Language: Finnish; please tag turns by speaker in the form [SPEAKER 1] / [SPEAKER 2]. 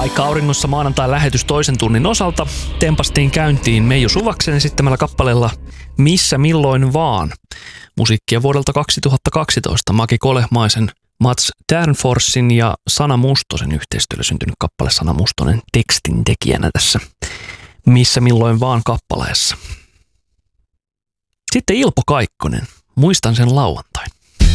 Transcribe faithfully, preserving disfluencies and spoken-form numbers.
[SPEAKER 1] Vaikka auringossa maanantain lähetys toisen tunnin osalta tempastiin käyntiin Meiju Suvaksen esittämällä kappaleella Missä milloin vaan. Musiikkia vuodelta kaksituhattakaksitoista Maki Kolehmaisen, Mats Ternforsin ja Sana Mustosen yhteistyöllä syntynyt kappale. Sana Mustonen tekstin tekijänä tässä Missä milloin vaan kappaleessa. Sitten Ilpo Kaikkonen, Muistan sen lauantain.